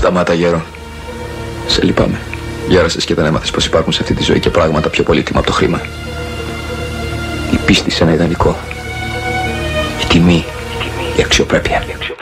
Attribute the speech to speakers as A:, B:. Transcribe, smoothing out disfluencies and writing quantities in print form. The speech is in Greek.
A: Σταμάτα, γέρο. Σε λυπάμαι. Γέρασες και δεν έμαθες πως υπάρχουν σε αυτή τη ζωή και πράγματα πιο πολύτιμα από το χρήμα. Η πίστη σε ένα ιδανικό. Η τιμή. Η αξιοπρέπεια.